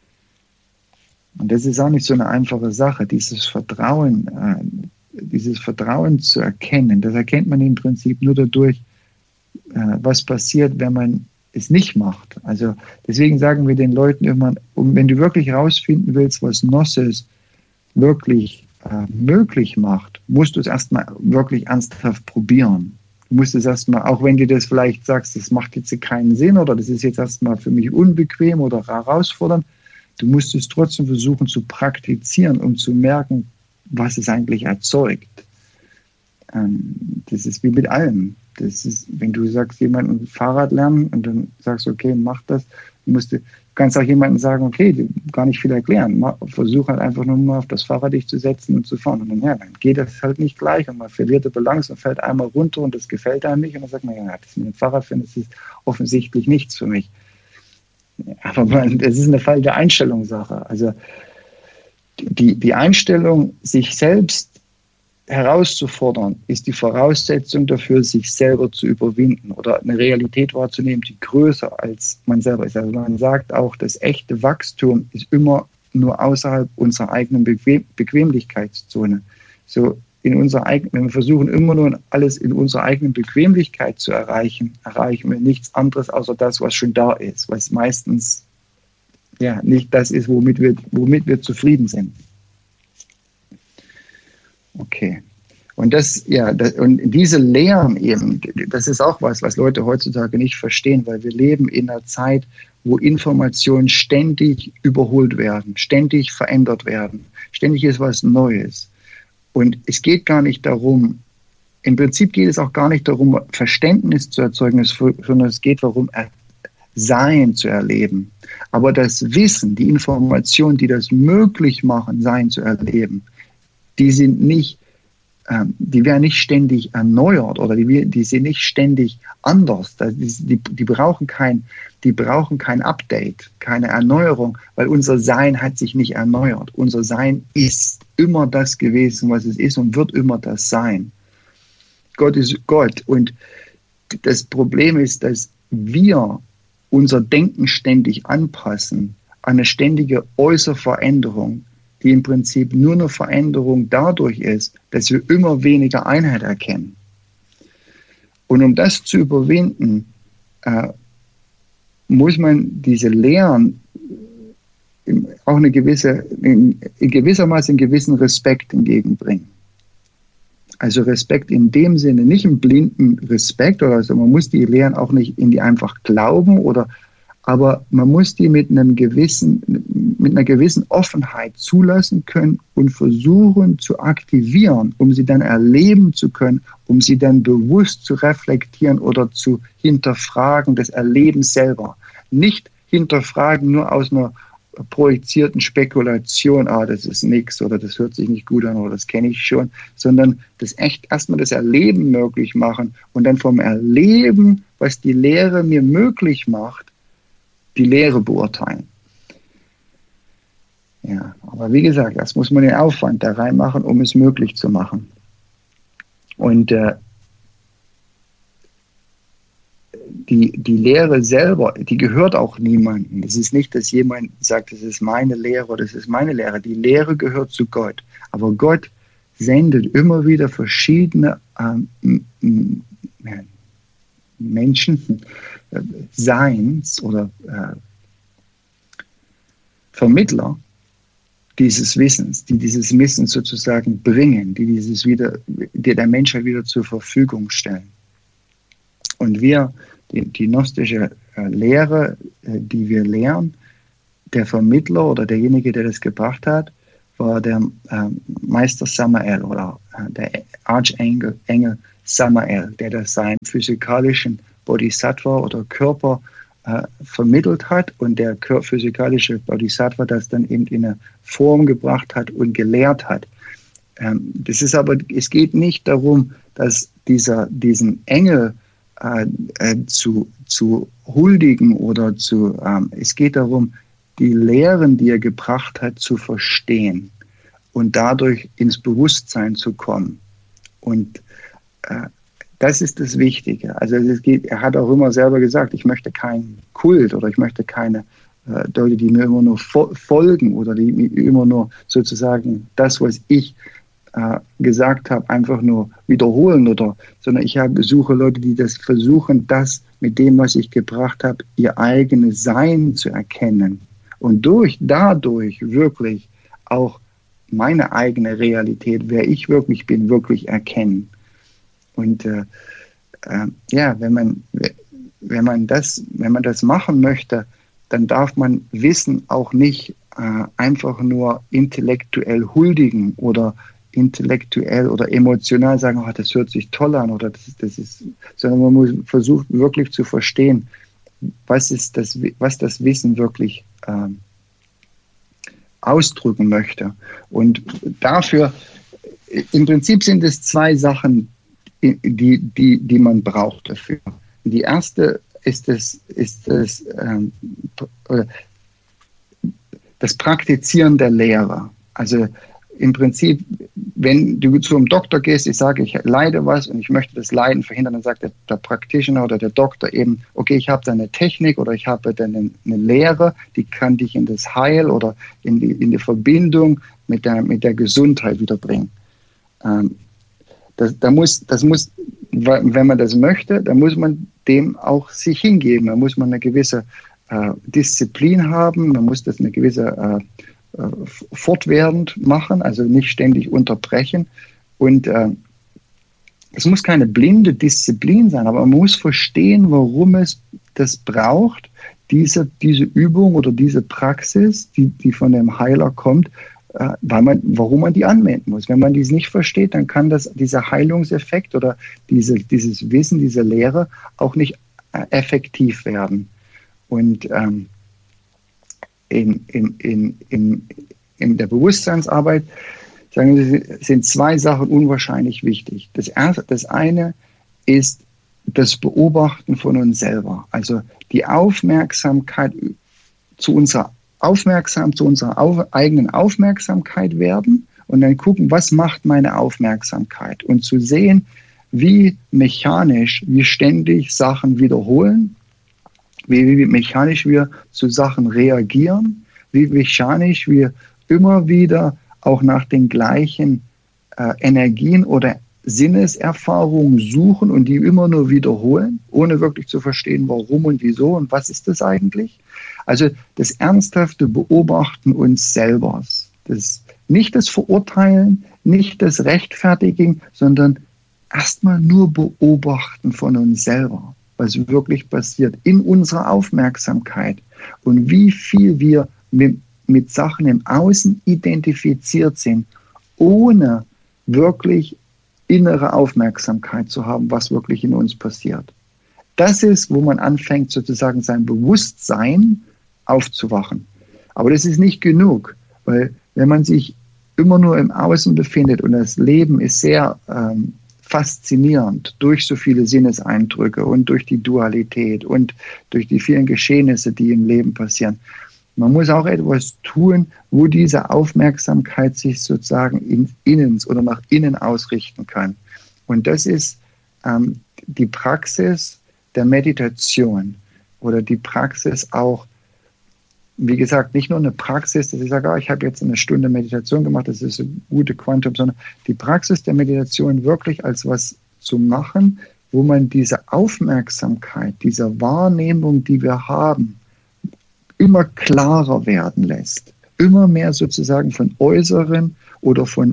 Und das ist auch nicht so eine einfache Sache, dieses Vertrauen, äh, dieses Vertrauen zu erkennen. Das erkennt man im Prinzip nur dadurch, äh, was passiert, wenn man es nicht macht. Also deswegen sagen wir den Leuten immer, um, wenn du wirklich herausfinden willst, was Gnosis wirklich äh, möglich macht, musst du es erstmal wirklich ernsthaft probieren. Du musst es erstmal, auch wenn du das vielleicht sagst, das macht jetzt keinen Sinn oder das ist jetzt erstmal für mich unbequem oder herausfordernd, du musst es trotzdem versuchen zu praktizieren, um zu merken, was es eigentlich erzeugt. Ähm, das ist wie mit allem. Das ist, wenn du sagst, jemanden Fahrrad lernen und dann sagst, okay, mach das, du, musst, du kannst auch jemandem sagen, okay, du, gar nicht viel erklären. Versuch halt einfach nur mal auf das Fahrrad dich zu setzen und zu fahren. Und dann, ja, dann geht das halt nicht gleich und man verliert die Balance und fällt einmal runter und das gefällt einem nicht. Und dann sagt man, ja, das mit dem Fahrrad finde ich offensichtlich nichts für mich. Aber es ist eine falsche Einstellungssache. Also die, die Einstellung, sich selbst herauszufordern, ist die Voraussetzung dafür, sich selber zu überwinden oder eine Realität wahrzunehmen, die größer als man selber ist. Also man sagt auch, das echte Wachstum ist immer nur außerhalb unserer eigenen Bequem- Bequemlichkeitszone. So in unserer eigenen, wenn wir versuchen, immer nur alles in unserer eigenen Bequemlichkeit zu erreichen, erreichen wir nichts anderes außer das, was schon da ist, was meistens ja nicht das ist, womit wir, womit wir zufrieden sind. Okay. Und das, ja, das, und diese Lehren eben, das ist auch was, was Leute heutzutage nicht verstehen, weil wir leben in einer Zeit, wo Informationen ständig überholt werden, ständig verändert werden. Ständig ist was Neues. Und es geht gar nicht darum, im Prinzip geht es auch gar nicht darum, Verständnis zu erzeugen, sondern es geht darum, Sein zu erleben. Aber das Wissen, die Informationen, die das möglich machen, Sein zu erleben, die sind nicht, ähm, die werden nicht ständig erneuert oder die, die sind nicht ständig anders. Die, die, brauchen kein, die brauchen kein Update, keine Erneuerung, weil unser Sein hat sich nicht erneuert. Unser Sein ist immer das gewesen, was es ist und wird immer das sein. Gott ist Gott. Und das Problem ist, dass wir unser Denken ständig anpassen an eine ständige äußere Veränderung, die im Prinzip nur eine Veränderung dadurch ist, dass wir immer weniger Einheit erkennen. Und um das zu überwinden, äh, muss man diese Lehren auch eine gewisse, in, in gewissermaßen einen gewissen Respekt entgegenbringen. Also Respekt in dem Sinne, nicht einen blinden Respekt, oder also man muss die Lehren auch nicht in die einfach glauben, oder, aber man muss die mit einem gewissen, mit einer gewissen Offenheit zulassen können und versuchen zu aktivieren, um sie dann erleben zu können, um sie dann bewusst zu reflektieren oder zu hinterfragen, das Erleben selber. Nicht hinterfragen nur aus einer projizierten Spekulation, ah, das ist nichts oder das hört sich nicht gut an oder das kenne ich schon, sondern das echt erstmal das Erleben möglich machen und dann vom Erleben, was die Lehre mir möglich macht, die Lehre beurteilen. Ja, aber wie gesagt, das muss man den Aufwand da reinmachen, um es möglich zu machen. Und äh, die, die Lehre selber, die gehört auch niemandem. Es ist nicht, dass jemand sagt, das ist meine Lehre oder das ist meine Lehre. Die Lehre gehört zu Gott. Aber Gott sendet immer wieder verschiedene ähm, Menschen, äh, Seins oder äh, Vermittler dieses Wissens, die dieses Wissen sozusagen bringen, die dieses wieder, die der Menschheit wieder zur Verfügung stellen. Und wir, die, die gnostische äh, Lehre, äh, die wir lehren, der Vermittler oder derjenige, der das gebracht hat, war der äh, Meister Samael oder äh, der Archengel Engel Samael, der das seinen physikalischen Bodhisattva oder Körper äh, vermittelt hat und der physikalische Bodhisattva das dann eben in eine Form gebracht hat und gelehrt hat. Ähm, das ist aber, es geht nicht darum, dass dieser, diesen Engel äh, äh, zu, zu huldigen oder zu, ähm, es geht darum, die Lehren, die er gebracht hat, zu verstehen und dadurch ins Bewusstsein zu kommen. Und äh, das ist das Wichtige. Also es geht, er hat auch immer selber gesagt, ich möchte keinen Kult oder ich möchte keine äh, Leute, die mir immer nur fo- folgen oder die mir immer nur sozusagen das, was ich äh, gesagt habe, einfach nur wiederholen, oder, sondern ich habe, suche Leute, die das versuchen, das mit dem, was ich gebracht habe, ihr eigenes Sein zu erkennen. Und durch, dadurch wirklich auch meine eigene Realität, wer ich wirklich bin, wirklich erkennen. Und äh, äh, ja, wenn man, wenn, man das, wenn man das machen möchte, dann darf man Wissen auch nicht äh, einfach nur intellektuell huldigen oder intellektuell oder emotional sagen, oh, das hört sich toll an, oder das, das ist, sondern man muss versuchen wirklich zu verstehen, was ist das, was das Wissen wirklich ähm, ausdrücken möchte. Und dafür, im Prinzip sind es zwei Sachen, die, die, die man braucht dafür. Die erste ist das, ist das, ähm, das Praktizieren der Lehre. Also im Prinzip, wenn du zum Doktor gehst, ich sage, ich leide was und ich möchte das Leiden verhindern, dann sagt der, der Practitioner oder der Doktor eben, okay, ich habe da eine Technik oder ich habe da eine, eine Lehre, die kann dich in das Heil oder in die, in die Verbindung mit der, mit der Gesundheit wiederbringen. Ähm, das, da muss, das muss, wenn man das möchte, dann muss man dem auch sich hingeben. Da muss man eine gewisse äh, Disziplin haben, man muss das eine gewisse äh, fortwährend machen, also nicht ständig unterbrechen. Und äh, es muss keine blinde Disziplin sein, aber man muss verstehen, warum es das braucht, diese, diese Übung oder diese Praxis, die, die von dem Heiler kommt, äh, weil man, warum man die anwenden muss. Wenn man dies nicht versteht, dann kann das, dieser Heilungseffekt oder diese, dieses Wissen, diese Lehre auch nicht äh, effektiv werden. Und ähm, In, in, in, in, in der Bewusstseinsarbeit sagen wir, sind zwei Sachen unwahrscheinlich wichtig. Das, erste, das eine ist das Beobachten von uns selber. Also die Aufmerksamkeit zu unserer Aufmerksam, zu unserer auf, eigenen Aufmerksamkeit werden und dann gucken, was macht meine Aufmerksamkeit? Und zu sehen, wie mechanisch wir ständig Sachen wiederholen, wie, wie mechanisch wir zu Sachen reagieren, wie mechanisch wir immer wieder auch nach den gleichen äh, Energien oder Sinneserfahrungen suchen und die immer nur wiederholen, ohne wirklich zu verstehen, warum und wieso und was ist das eigentlich. Also das ernsthafte Beobachten uns selber, das, nicht das Verurteilen, nicht das Rechtfertigen, sondern erstmal nur Beobachten von uns selber, was wirklich passiert in unserer Aufmerksamkeit und wie viel wir mit, mit Sachen im Außen identifiziert sind, ohne wirklich innere Aufmerksamkeit zu haben, was wirklich in uns passiert. Das ist, wo man anfängt, sozusagen sein Bewusstsein aufzuwachen. Aber das ist nicht genug, weil wenn man sich immer nur im Außen befindet und das Leben ist sehr ähm, faszinierend durch so viele Sinneseindrücke und durch die Dualität und durch die vielen Geschehnisse, die im Leben passieren. Man muss auch etwas tun, wo diese Aufmerksamkeit sich sozusagen in innen oder nach innen ausrichten kann. Und das ist ähm, die Praxis der Meditation oder die Praxis auch, wie gesagt, nicht nur eine Praxis, dass ich sage, oh, ich habe jetzt eine Stunde Meditation gemacht, das ist eine gute Quantum, sondern die Praxis der Meditation wirklich als was zu machen, wo man diese Aufmerksamkeit, diese Wahrnehmung, die wir haben, immer klarer werden lässt. Immer mehr sozusagen von äußeren oder von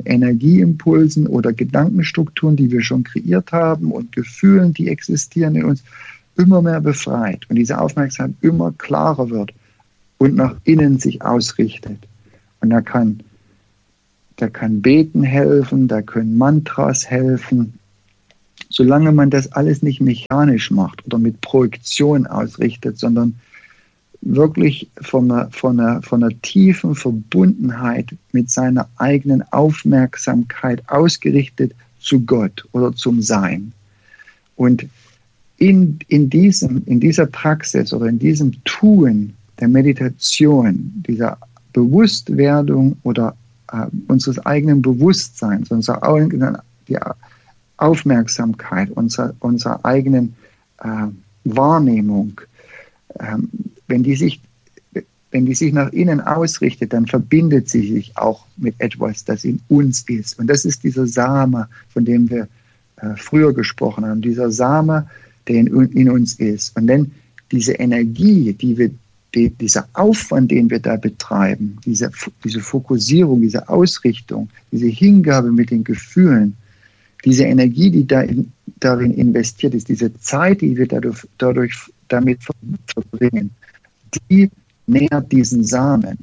Energieimpulsen oder Gedankenstrukturen, die wir schon kreiert haben und Gefühlen, die existieren in uns, immer mehr befreit und diese Aufmerksamkeit immer klarer wird und nach innen sich ausrichtet. Und da kann, da kann Beten helfen, da können Mantras helfen. Solange man das alles nicht mechanisch macht oder mit Projektion ausrichtet, sondern wirklich von einer, von einer, von einer tiefen Verbundenheit mit seiner eigenen Aufmerksamkeit ausgerichtet zu Gott oder zum Sein. Und in, in, diesem, in dieser Praxis oder in diesem Tun der Meditation, dieser Bewusstwerdung oder äh, unseres eigenen Bewusstseins, unserer eigenen, die Aufmerksamkeit, unserer, unserer eigenen äh, Wahrnehmung, ähm, wenn die sich wenn die sich nach innen ausrichtet, dann verbindet sie sich auch mit etwas, das in uns ist. Und das ist dieser Same, von dem wir äh, früher gesprochen haben, dieser Same, der in, in uns ist. Und dann diese Energie, die wir, die, dieser Aufwand, den wir da betreiben, diese, diese Fokussierung, diese Ausrichtung, diese Hingabe mit den Gefühlen, diese Energie, die da in, darin investiert ist, diese Zeit, die wir dadurch, dadurch damit verbringen, die nährt diesen Samen.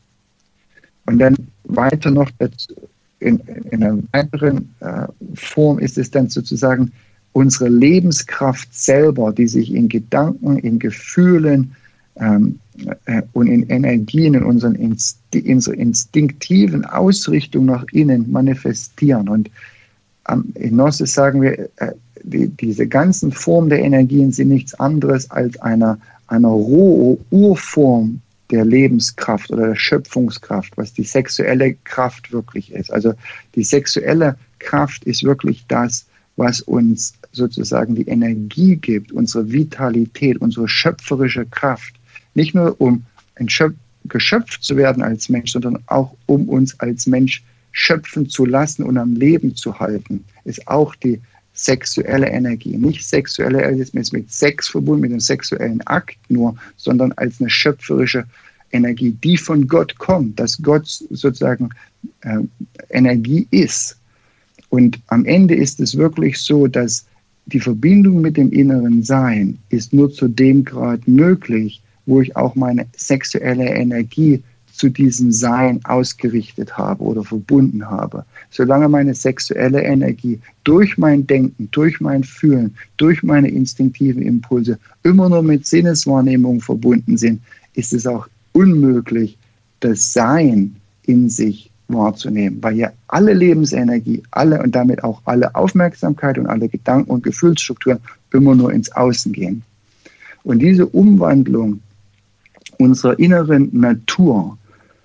Und dann weiter noch in, in einer weiteren äh, Form ist es dann sozusagen unsere Lebenskraft selber, die sich in Gedanken, in Gefühlen ähm, äh, und in Energien, in, unseren Insti in unserer instinktiven Ausrichtung nach innen manifestieren. Und am in Gnosis sagen wir, äh, die, diese ganzen Formen der Energien sind nichts anderes als eine einer rohe Urform der Lebenskraft oder der Schöpfungskraft, was die sexuelle Kraft wirklich ist. Also die sexuelle Kraft ist wirklich das, was uns sozusagen die Energie gibt, unsere Vitalität, unsere schöpferische Kraft. Nicht nur um ein Schöpf geschöpft zu werden als Mensch, sondern auch um uns als Mensch schöpfen zu lassen und am Leben zu halten, ist auch die sexuelle Energie. Nicht sexuelle Energie ist mit Sex verbunden, mit dem sexuellen Akt nur, sondern als eine schöpferische Energie, die von Gott kommt, dass Gott sozusagen äh, Energie ist. Und am Ende ist es wirklich so, dass die Verbindung mit dem inneren Sein ist nur zu dem Grad möglich, wo ich auch meine sexuelle Energie zu diesem Sein ausgerichtet habe oder verbunden habe. Solange meine sexuelle Energie durch mein Denken, durch mein Fühlen, durch meine instinktiven Impulse immer nur mit Sinneswahrnehmung verbunden sind, ist es auch unmöglich, das Sein in sich wahrzunehmen, weil ja alle Lebensenergie, alle und damit auch alle Aufmerksamkeit und alle Gedanken- und Gefühlsstrukturen immer nur ins Außen gehen. Und diese Umwandlung unserer inneren Natur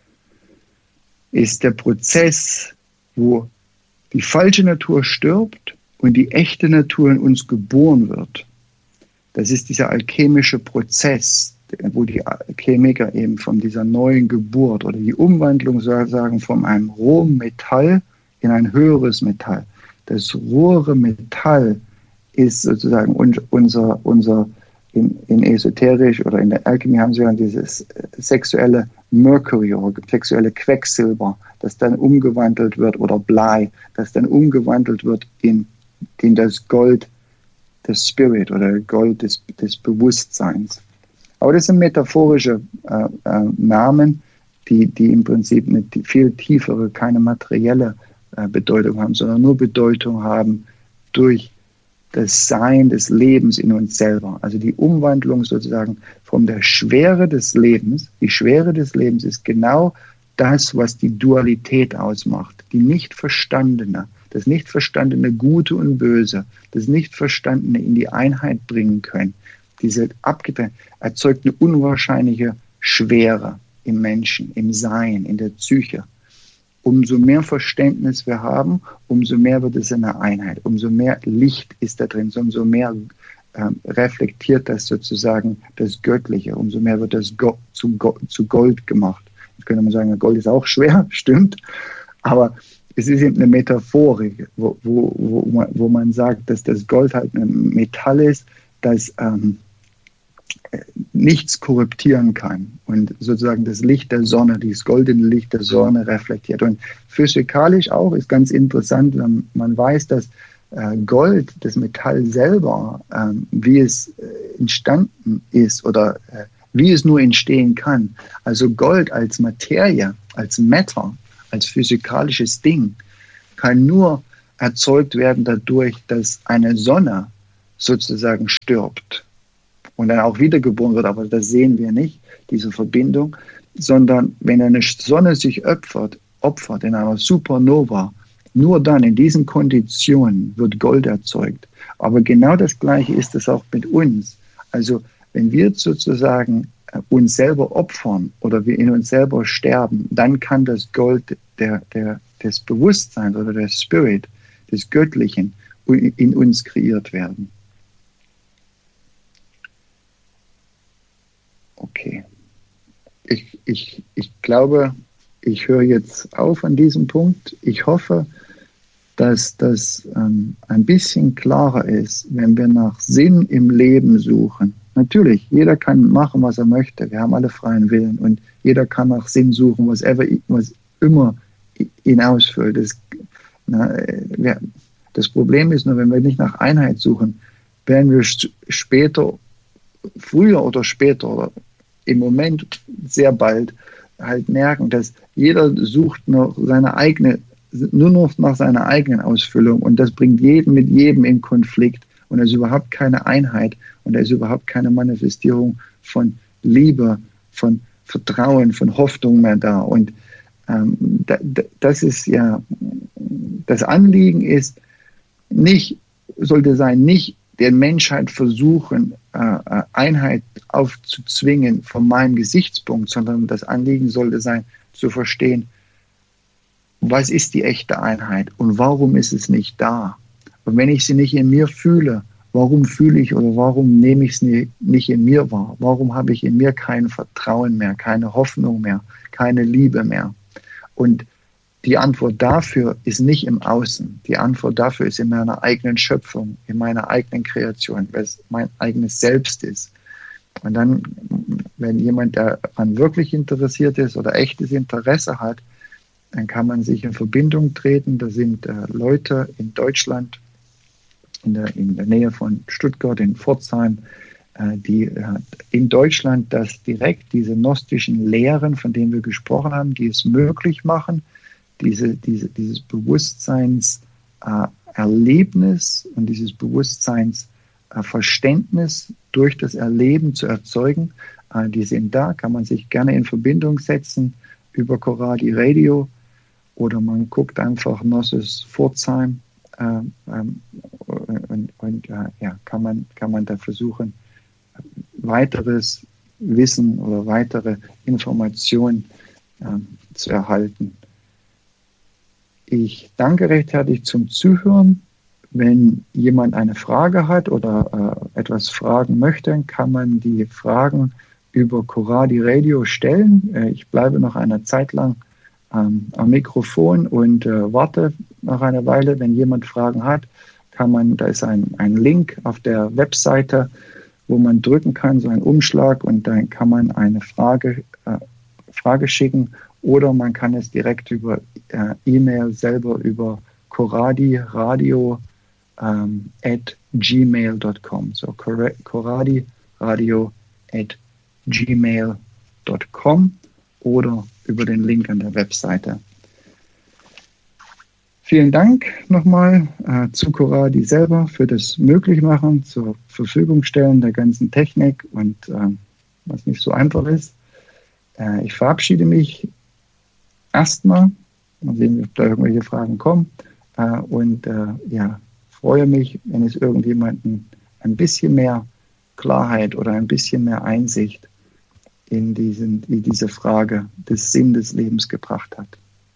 ist der Prozess, wo die falsche Natur stirbt und die echte Natur in uns geboren wird. Das ist dieser alchemische Prozess, wo die Chemiker eben von dieser neuen Geburt oder die Umwandlung sozusagen von einem rohen Metall in ein höheres Metall. Das rohere Metall ist sozusagen unser, unser in, in esoterisch oder in der Alchemie haben sie dann dieses sexuelle Mercury oder sexuelle Quecksilber, das dann umgewandelt wird, oder Blei, das dann umgewandelt wird in, in das Gold des Spirit oder Gold des, des Bewusstseins. Aber das sind metaphorische äh, äh, Namen, die, die im Prinzip eine viel tiefere, keine materielle äh, Bedeutung haben, sondern nur Bedeutung haben durch das Sein des Lebens in uns selber. Also die Umwandlung sozusagen von der Schwere des Lebens. Die Schwere des Lebens ist genau das, was die Dualität ausmacht. Die nicht verstandene, das nicht verstandene Gute und Böse, das nicht verstandene in die Einheit bringen können. Diese abgetrennt erzeugt eine unwahrscheinliche Schwere im Menschen, im Sein, in der Psyche. Umso mehr Verständnis wir haben, umso mehr wird es eine Einheit, umso mehr Licht ist da drin, umso mehr ähm, reflektiert das sozusagen das Göttliche, umso mehr wird das Go zu, Go zu Gold gemacht. Jetzt könnte man sagen, Gold ist auch schwer, stimmt, aber es ist eben eine Metaphorik, wo, wo, wo, man, wo man sagt, dass das Gold halt ein Metall ist, das ähm, nichts korruptieren kann und sozusagen das Licht der Sonne, dieses goldene Licht der Sonne reflektiert. Und physikalisch auch ist ganz interessant, man weiß, dass äh, Gold, das Metall selber, ähm, wie es entstanden ist oder äh, wie es nur entstehen kann. Also Gold als Materie, als Matter, als physikalisches Ding, kann nur erzeugt werden dadurch, dass eine Sonne sozusagen stirbt und dann auch wiedergeboren wird, aber das sehen wir nicht, diese Verbindung, sondern wenn eine Sonne sich opfert, opfert in einer Supernova, nur dann in diesen Konditionen wird Gold erzeugt. Aber genau das Gleiche ist es auch mit uns. Also wenn wir sozusagen uns selber opfern oder wir in uns selber sterben, dann kann das Gold der, der, des Bewusstseins oder der Spirit, des Göttlichen in uns kreiert werden. Okay. Ich, ich, ich glaube, ich höre jetzt auf an diesem Punkt. Ich hoffe, dass das ähm, ein bisschen klarer ist, wenn wir nach Sinn im Leben suchen. Natürlich, jeder kann machen, was er möchte. Wir haben alle freien Willen und jeder kann nach Sinn suchen, was, ever, was immer ihn ausfüllt. Das, na, wir, das Problem ist nur, wenn wir nicht nach Einheit suchen, werden wir später, früher oder später oder im Moment sehr bald halt merken, dass jeder sucht noch seine eigene, nur noch nach seiner eigenen Ausfüllung und das bringt jeden mit jedem in Konflikt und es ist überhaupt keine Einheit und es ist überhaupt keine Manifestierung von Liebe, von Vertrauen, von Hoffnung mehr da. Und ähm, da, das ist ja, das Anliegen ist nicht, sollte sein, nicht der Menschheit versuchen, äh, Einheit aufzuzwingen von meinem Gesichtspunkt, sondern das Anliegen sollte sein, zu verstehen, was ist die echte Einheit und warum ist es nicht da? Und wenn ich sie nicht in mir fühle, warum fühle ich oder warum nehme ich es nicht in mir wahr? Warum habe ich in mir kein Vertrauen mehr, keine Hoffnung mehr, keine Liebe mehr? Und die Antwort dafür ist nicht im Außen. Die Antwort dafür ist in meiner eigenen Schöpfung, in meiner eigenen Kreation, weil es mein eigenes Selbst ist. Und dann, wenn jemand daran wirklich interessiert ist oder echtes Interesse hat, dann kann man sich in Verbindung treten. Da sind äh, Leute in Deutschland, in der, in der Nähe von Stuttgart, in Pforzheim, äh, die äh, in Deutschland das direkt, diese gnostischen Lehren, von denen wir gesprochen haben, die es möglich machen, diese, diese, dieses Bewusstseinserlebnis äh, und dieses Bewusstseinsverständnis äh, durch das Erleben zu erzeugen. Äh, die sind da, kann man sich gerne in Verbindung setzen über Coradi Radio oder man guckt einfach Gnosis Pforzheim äh, ähm, und, und äh, ja, kann man, kann man da versuchen, weiteres Wissen oder weitere Informationen äh, zu erhalten. Ich danke recht herzlich zum Zuhören. Wenn jemand eine Frage hat oder äh, etwas fragen möchte, kann man die Fragen über Coradi Radio stellen. Äh, ich bleibe noch eine Zeit lang ähm, am Mikrofon und äh, warte noch eine Weile. Wenn jemand Fragen hat, kann man, da ist ein, ein Link auf der Webseite, wo man drücken kann, so ein Umschlag, und dann kann man eine Frage, äh, Frage schicken oder man kann es direkt über äh, E-Mail selber über Coradi Radio ähm, at gmail dot com. So Coradi Radio at gmail dot com oder über den Link an der Webseite. Vielen Dank nochmal äh, zu Coradi selber für das Möglichmachen, zur Verfügung stellen der ganzen Technik und äh, was nicht so einfach ist. Äh, ich verabschiede mich erstmal, mal sehen, ob da irgendwelche Fragen kommen äh, und äh, ja, freue mich, wenn es irgendjemanden ein bisschen mehr Klarheit oder ein bisschen mehr Einsicht in, diesen, in diese Frage des Sinn des Lebens gebracht hat.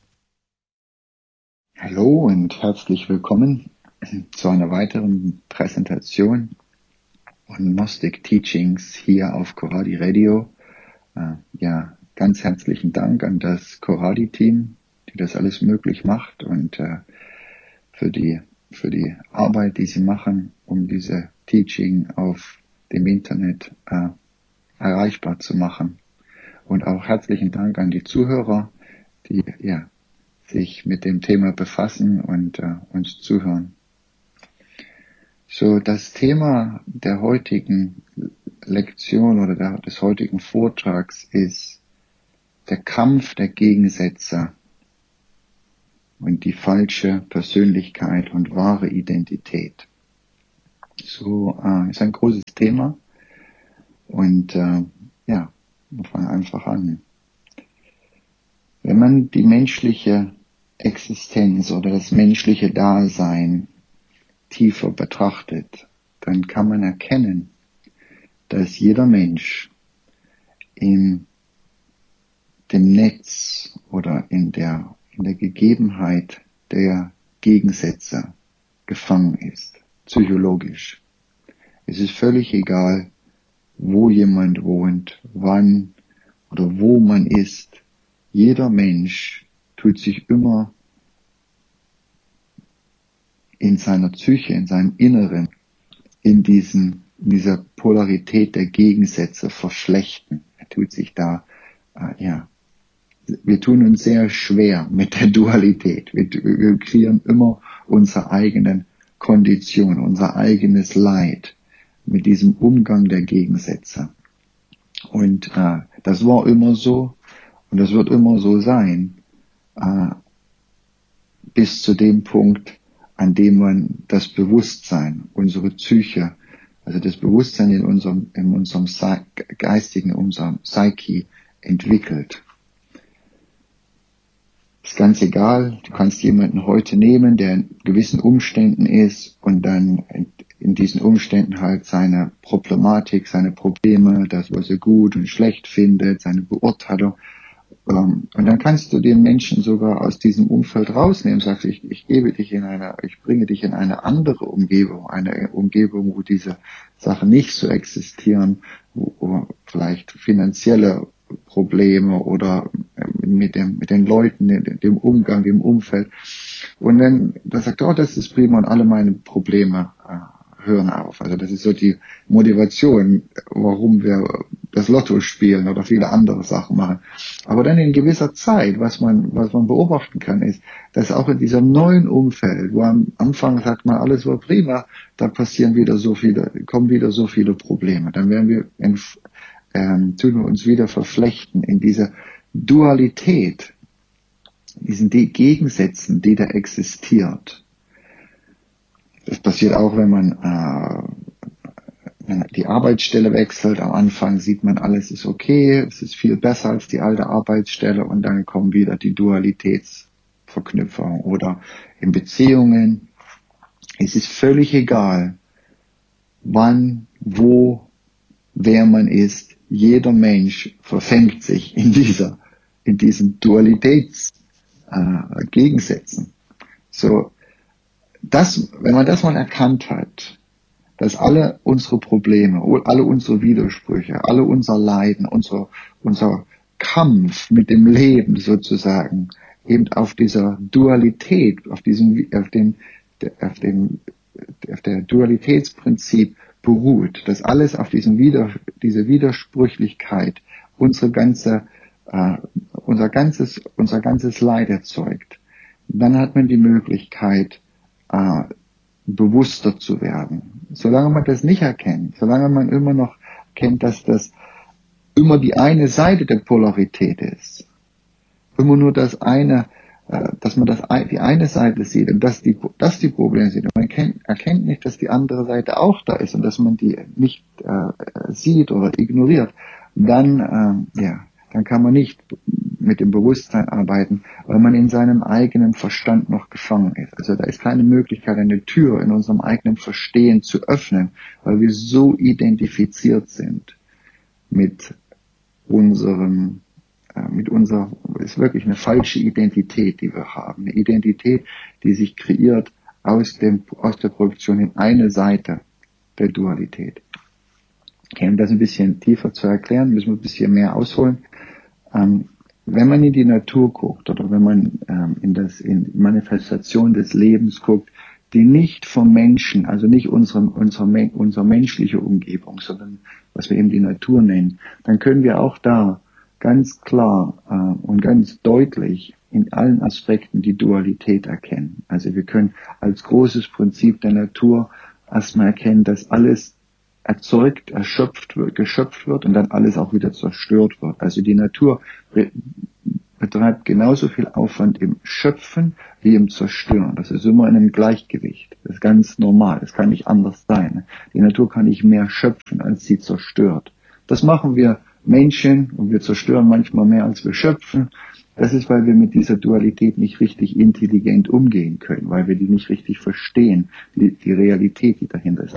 Hallo und herzlich willkommen zu einer weiteren Präsentation von Gnostic Teachings hier auf Coradi Radio. Äh, ja, ganz herzlichen Dank an das Coradi-Team, die das alles möglich macht und äh, für die für die Arbeit, die sie machen, um diese Teaching auf dem Internet äh, erreichbar zu machen. Und auch herzlichen Dank an die Zuhörer, die ja sich mit dem Thema befassen und äh, uns zuhören. So, das Thema der heutigen Lektion oder der, des heutigen Vortrags ist der Kampf der Gegensätze und die falsche Persönlichkeit und wahre Identität. So äh, ist ein großes Thema und äh, ja, wir fangen einfach an. Wenn man die menschliche Existenz oder das menschliche Dasein tiefer betrachtet, dann kann man erkennen, dass jeder Mensch in dem Netz oder in der, in der Gegebenheit der Gegensätze gefangen ist, psychologisch. Es ist völlig egal, wo jemand wohnt, wann oder wo man ist. Jeder Mensch tut sich immer in seiner Psyche, in seinem Inneren, in diesen, in dieser Polarität der Gegensätze verschlechten. Er tut sich da, äh, ja, wir tun uns sehr schwer mit der Dualität. Wir, wir kreieren immer unsere eigenen Konditionen, unser eigenes Leid mit diesem Umgang der Gegensätze. Und äh, das war immer so und das wird immer so sein, äh, bis zu dem Punkt, an dem man das Bewusstsein, unsere Psyche, also das Bewusstsein in unserem, in unserem Geistigen, in unserem Psyche entwickelt. Ist ganz egal, du kannst jemanden heute nehmen, der in gewissen Umständen ist und dann in diesen Umständen halt seine Problematik, seine Probleme, das, was er gut und schlecht findet, seine Beurteilung. Und dann kannst du den Menschen sogar aus diesem Umfeld rausnehmen, sagst, ich, ich gebe dich in eine, ich bringe dich in eine andere Umgebung, eine Umgebung, wo diese Sachen nicht so existieren, wo, wo vielleicht finanzielle Probleme oder mit dem, mit den Leuten, dem Umgang, dem Umfeld. Und dann, da sagt er, oh, das ist prima und alle meine Probleme äh, hören auf. Also das ist so die Motivation, warum wir das Lotto spielen oder viele andere Sachen machen. Aber dann in gewisser Zeit, was man, was man beobachten kann, ist, dass auch in diesem neuen Umfeld, wo am Anfang sagt man, alles war prima, da passieren wieder so viele, kommen wieder so viele Probleme. Dann werden wir, in, ähm, tun wir uns wieder verflechten in diese Dualität, diesen Gegensätzen, die da existiert. Das passiert auch, wenn man, äh, wenn man die Arbeitsstelle wechselt. Am Anfang sieht man, alles ist okay, es ist viel besser als die alte Arbeitsstelle und dann kommen wieder die Dualitätsverknüpfung. Oder in Beziehungen, es ist völlig egal, wann, wo, wer man ist. Jeder Mensch verfängt sich in dieser, in diesen Dualitätsgegensätzen. Äh, so, das, wenn man das mal erkannt hat, dass alle unsere Probleme, alle unsere Widersprüche, alle unser Leiden, unser, unser Kampf mit dem Leben sozusagen eben auf dieser Dualität, auf diesem, auf dem, auf dem, auf der Dualitätsprinzip beruht, dass alles auf diesem Wider, diese Widersprüchlichkeit unsere ganze, äh, unser ganzes, unser ganzes Leid erzeugt, dann hat man die Möglichkeit, äh, bewusster zu werden. Solange man das nicht erkennt, solange man immer noch kennt, dass das immer die eine Seite der Polarität ist, immer nur das eine, äh, dass man das die eine Seite sieht und dass die, dass die Probleme sind. Und man kennt, erkennt nicht, dass die andere Seite auch da ist und dass man die nicht äh, sieht oder ignoriert, dann, äh, ja, dann kann man nicht mit dem Bewusstsein arbeiten, weil man in seinem eigenen Verstand noch gefangen ist. Also da ist keine Möglichkeit, eine Tür in unserem eigenen Verstehen zu öffnen, weil wir so identifiziert sind mit unserem, äh, mit unserer, ist wirklich eine falsche Identität, die wir haben. Eine Identität, die sich kreiert aus dem, aus der Projektion in eine Seite der Dualität. Okay, um das ein bisschen tiefer zu erklären, müssen wir ein bisschen mehr ausholen. Ähm, wenn man in die Natur guckt oder wenn man ähm, in das in die Manifestation des Lebens guckt, die nicht vom Menschen, also nicht unsere, unsere, unsere menschliche Umgebung, sondern was wir eben die Natur nennen, dann können wir auch da ganz klar äh, und ganz deutlich in allen Aspekten die Dualität erkennen. Also wir können als großes Prinzip der Natur erstmal erkennen, dass alles erzeugt, erschöpft wird, geschöpft wird und dann alles auch wieder zerstört wird. Also die Natur betreibt genauso viel Aufwand im Schöpfen wie im Zerstören. Das ist immer in einem Gleichgewicht. Das ist ganz normal. Das kann nicht anders sein. Die Natur kann nicht mehr schöpfen, als sie zerstört. Das machen wir Menschen und wir zerstören manchmal mehr, als wir schöpfen. Das ist, weil wir mit dieser Dualität nicht richtig intelligent umgehen können, weil wir die nicht richtig verstehen, die, die Realität, die dahinter ist.